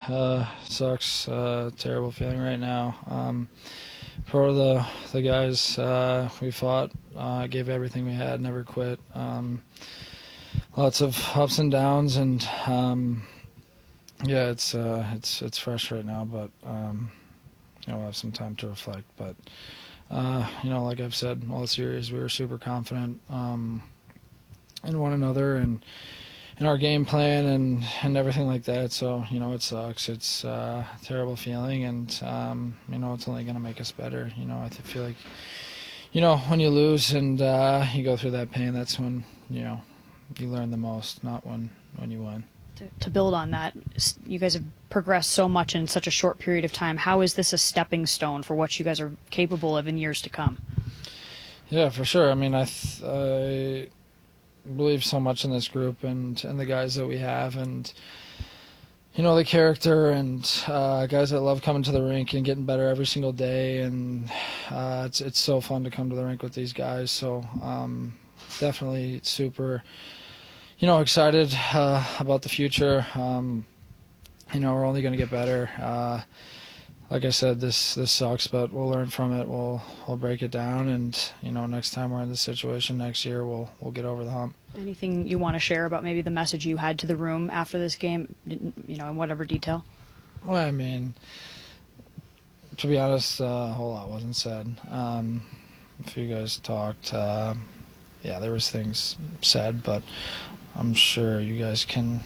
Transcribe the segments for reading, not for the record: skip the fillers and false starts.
Sucks. Terrible feeling right now. For the guys, we fought, gave everything we had, never quit. Lots of ups and downs, and yeah, it's fresh right now, but we'll have some time to reflect. But like I've said all the series, we were super confident in one another and in our game plan and everything like that. So it sucks. It's a terrible feeling, and it's only going to make us better. I feel like when you lose and you go through that pain, that's when you learn the most, not when you win. To build on that, you guys have progressed so much in such a short period of time. How is this a stepping stone for what you guys are capable of in years to come? Yeah, for sure. I mean, I believe so much in this group and the guys that we have, and the character and guys that love coming to the rink and getting better every single day, and it's so fun to come to the rink with these guys. So definitely super excited about the future. We're only going to get better. Like I said, this sucks, but we'll learn from it. We'll break it down, and next time we're in this situation next year, we'll get over the hump. Anything you want to share about maybe the message you had to the room after this game, in whatever detail? Well, I mean, to be honest, a whole lot wasn't said. If you guys talked, there was things said, but I'm sure you guys can,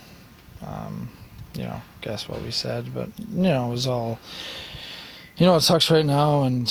guess what we said. But, it was all, it sucks right now, and,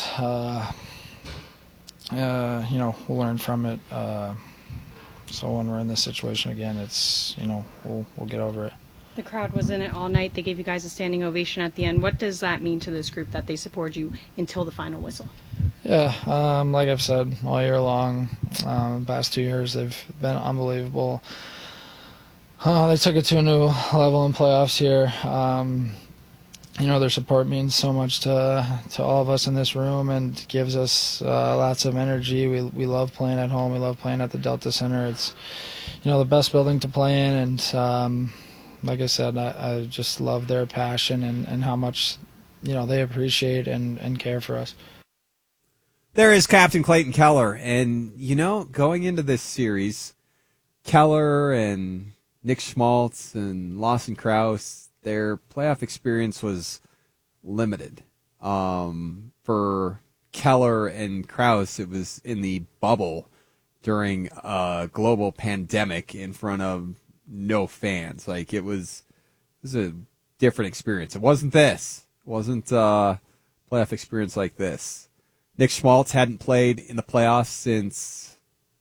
we'll learn from it. So when we're in this situation again, it's, we'll get over it. The crowd was in it all night. They gave you guys a standing ovation at the end. What does that mean to this group that they support you until the final whistle? Yeah, like I've said all year long, the past 2 years, they've been unbelievable. They took it to a new level in playoffs here. Their support means so much to all of us in this room and gives us lots of energy. We love playing at home. We love playing at the Delta Center. It's the best building to play in, and like I said, I just love their passion and how much they appreciate and care for us. There is Captain Clayton Keller, and going into this series, Keller and Nick Schmaltz and Lawson Krause, their playoff experience was limited. For Keller and Krause, it was in the bubble during a global pandemic in front of no fans. Like, it was a different experience. It wasn't this. It wasn't a playoff experience like this. Nick Schmaltz hadn't played in the playoffs since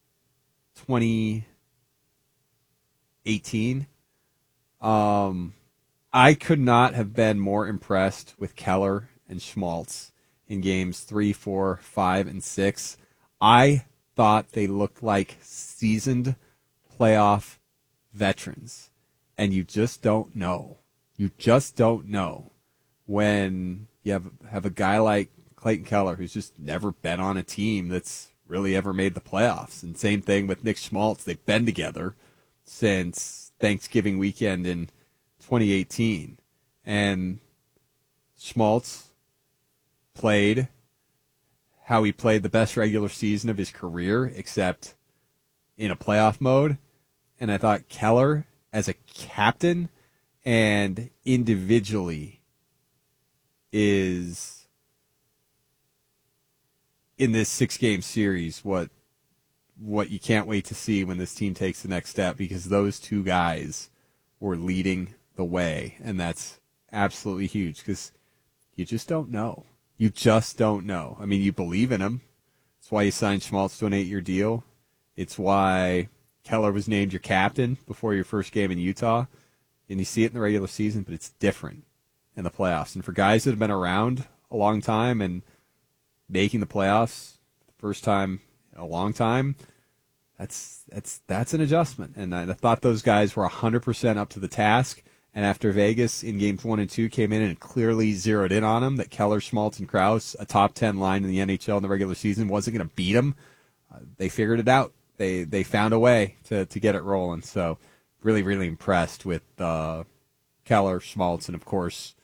2018. I could not have been more impressed with Keller and Schmaltz in games 3, 4, 5, and 6. I thought they looked like seasoned playoff veterans. And you just don't know. You just don't know when you have a guy like Clayton Keller who's just never been on a team that's really ever made the playoffs. And same thing with Nick Schmaltz. They've been together since Thanksgiving weekend in 2018. And Schmaltz played how he played the best regular season of his career, except in a playoff mode. And I thought Keller, as a captain and individually, is in this 6-game series what you can't wait to see when this team takes the next step, because those two guys were leading the way, and that's absolutely huge because you just don't know. You just don't know. I mean, you believe in him. That's why you signed Schmaltz to an 8-year deal. It's why Keller was named your captain before your first game in Utah. And you see it in the regular season, but it's different in the playoffs. And for guys that have been around a long time and making the playoffs the first time in a long time, that's an adjustment. And I thought those guys were 100% up to the task. And after Vegas in games 1 and 2 came in and clearly zeroed in on them, that Keller, Schmaltz, and Krause, a top 10 line in the NHL in the regular season, wasn't going to beat them, they figured it out. They found a way to get it rolling. So really, really impressed with Keller, Schmaltz, and, of course,